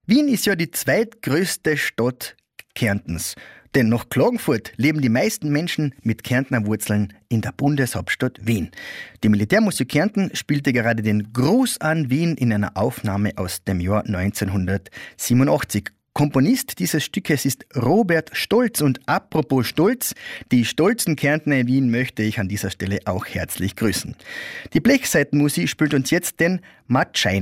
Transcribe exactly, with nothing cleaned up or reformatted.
Wien ist ja die zweitgrößte Stadt Kärntens. Denn nach Klagenfurt leben die meisten Menschen mit Kärntner Wurzeln in der Bundeshauptstadt Wien. Die Militärmusik Kärnten spielte gerade den Gruß an Wien in einer Aufnahme aus dem Jahr neunzehnhundertsiebenundachtzig. Komponist dieses Stückes ist Robert Stolz. Und apropos Stolz, die stolzen Kärntner in Wien möchte ich an dieser Stelle auch herzlich grüßen. Die Blechseitenmusik spielt uns jetzt den Matschein.